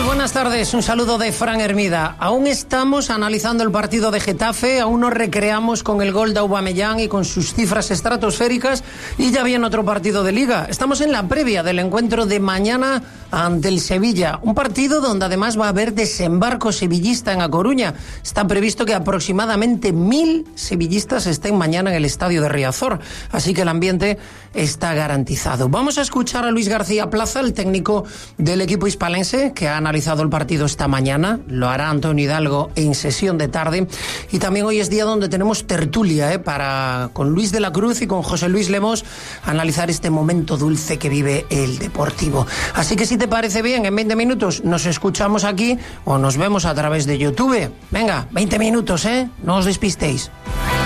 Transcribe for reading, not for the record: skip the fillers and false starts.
tal? Buenas tardes, un saludo de Fran Hermida. Aún estamos analizando el partido de Getafe, aún nos recreamos con el gol de Aubameyang y con sus cifras estratosféricas, y ya viene otro partido de Liga. Estamos en la previa del encuentro de mañana ante el Sevilla, un partido donde además va a haber desembarco sevillista en A Coruña. Está previsto que aproximadamente 1000 sevillistas estén mañana en el estadio de Riazor, así que el ambiente está garantizado. Vamos a escuchar a Luis García Plaza, el técnico del equipo hispalense, que ha analizado el partido esta mañana. Lo hará Antonio Hidalgo en sesión de tarde, y también hoy es día donde tenemos tertulia para con Luis de la Cruz y con José Luis Lemos analizar este momento dulce que vive el Deportivo. Así que si te parece bien, en 20 minutos nos escuchamos aquí o nos vemos a través de YouTube. Venga, 20 minutos, no os despistéis.